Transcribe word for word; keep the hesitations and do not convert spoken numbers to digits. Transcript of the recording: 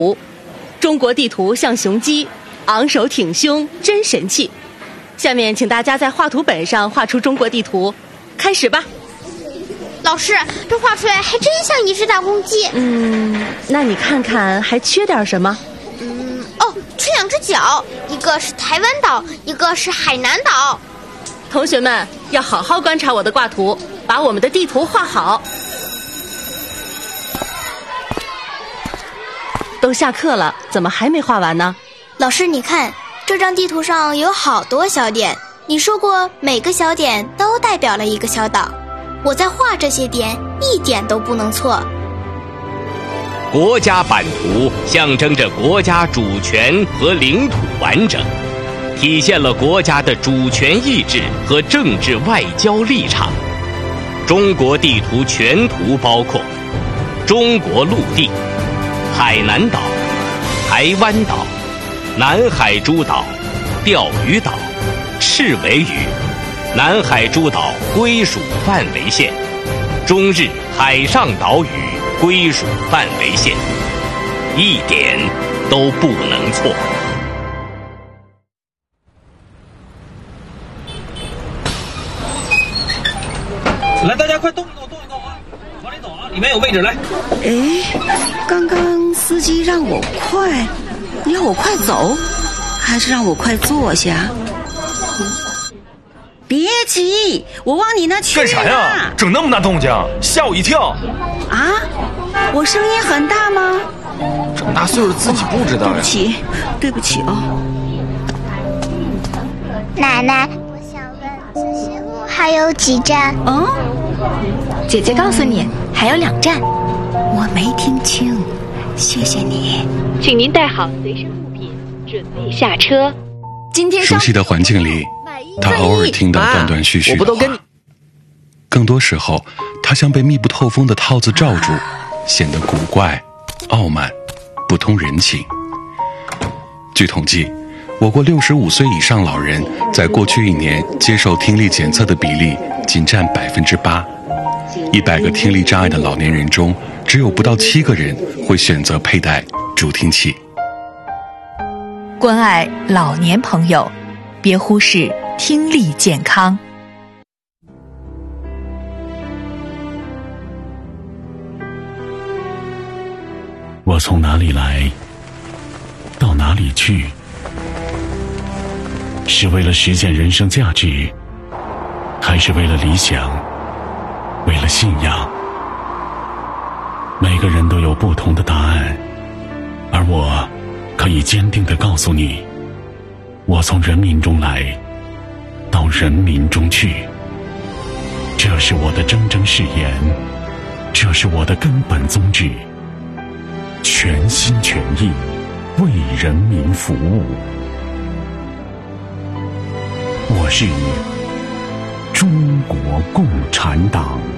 中国地图像雄鸡，昂首挺胸，真神气。下面请大家在画图本上画出中国地图，开始吧。 老师，这画出来还真像一只大公鸡。 嗯，那你看看还缺点什么？ 嗯，哦，缺两只脚，一个是台湾岛，一个是海南岛。 同学们要好好观察我的挂图，把我们的地图画好。都下课了，怎么还没画完呢？ 老师，你看，这张地图上有好多小点，你说过每个小点都代表了一个小岛。我在画这些点，一点都不能错。 国家版图象征着国家主权和领土完整，体现了国家的主权意志和政治外交立场。中国地图全图包括中国陆地、海南岛、台湾岛、南海诸岛、钓鱼岛、赤尾屿、南海诸岛归属范围线、中日海上岛屿归属范围线，一点都不能错。 来，大家快动一动，动一动啊！往里走啊，里面有位置，来。 哎，刚刚司机让我快，你要我快走，还是让我快坐下？别急，我往你那去。 干啥呀？整那么大动静，吓我一跳！ 啊，我声音很大吗？ 这么大岁数自己不知道呀。 对不起，对不起哦。 奶奶，我想问自习路还有几站？ 嗯， 姐姐告诉你，还有两站。 我没听清，谢谢你。 请您带好随身物品，准备下车。 今天熟悉的环境里，他偶尔听到断断续续的话，更多时候他像被密不透风的套子罩住，显得古怪、傲慢、不通人情。据统计，我国六十五岁以上老人在过去一年接受听力检测的比例仅占百分之八，一百个听力障碍的老年人中，只有不到七个人会选择佩戴助听器。 关爱老年朋友，别忽视听力健康。 我从哪里来，到哪里去？是为了实现人生价值，还是为了理想，为了信仰？每个人都有不同的答案，而我可以坚定地告诉你，我从人民中来，到人民中去。这是我的铮铮誓言，这是我的根本宗旨，全心全意为人民服务。我是中国共产党。